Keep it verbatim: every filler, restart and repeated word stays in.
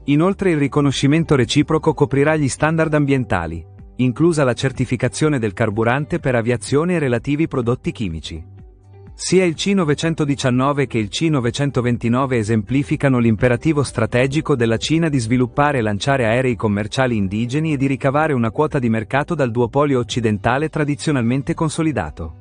Inoltre il riconoscimento reciproco coprirà gli standard ambientali, inclusa la certificazione del carburante per aviazione e relativi prodotti chimici. Sia il C novecentodiciannove che il C novecentoventinove esemplificano l'imperativo strategico della Cina di sviluppare e lanciare aerei commerciali indigeni e di ricavare una quota di mercato dal duopolio occidentale tradizionalmente consolidato.